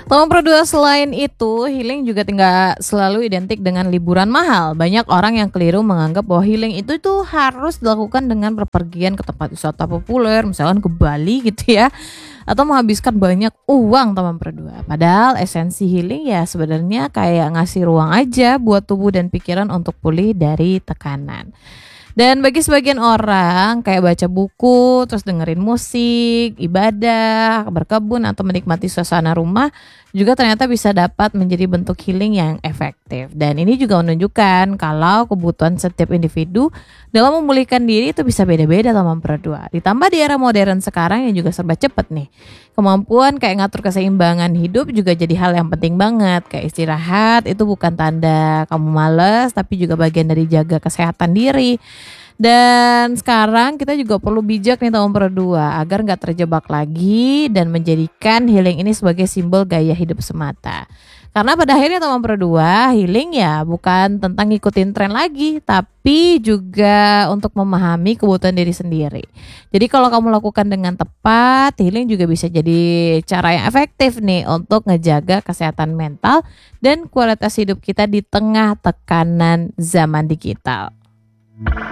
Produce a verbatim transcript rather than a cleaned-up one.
Nomor dua, selain itu, healing juga tidak selalu identik dengan liburan mahal. Banyak orang yang keliru menganggap bahwa healing itu tuh harus dilakukan dengan berpergian ke tempat wisata populer, misalkan ke Bali gitu ya, atau menghabiskan banyak uang teman berdua. Padahal esensi healing ya sebenarnya kayak ngasih ruang aja buat tubuh dan pikiran untuk pulih dari tekanan. Dan bagi sebagian orang kayak baca buku, terus dengerin musik, ibadah, berkebun atau menikmati suasana rumah juga ternyata bisa dapat menjadi bentuk healing yang efektif. Dan ini juga menunjukkan kalau kebutuhan setiap individu dalam memulihkan diri itu bisa beda-beda teman berdua. Ditambah di era modern sekarang yang juga serba cepet nih. Kemampuan kayak ngatur keseimbangan hidup juga jadi hal yang penting banget. Kayak istirahat itu bukan tanda kamu males, tapi juga bagian dari jaga kesehatan diri. Dan sekarang kita juga perlu bijak nih tahun berdua agar nggak terjebak lagi dan menjadikan healing ini sebagai simbol gaya hidup semata. Karena pada akhirnya teman berdua, healing ya bukan tentang ngikutin tren lagi, tapi juga untuk memahami kebutuhan diri sendiri. Jadi kalau kamu lakukan dengan tepat, healing juga bisa jadi cara yang efektif nih untuk ngejaga kesehatan mental dan kualitas hidup kita di tengah tekanan zaman digital.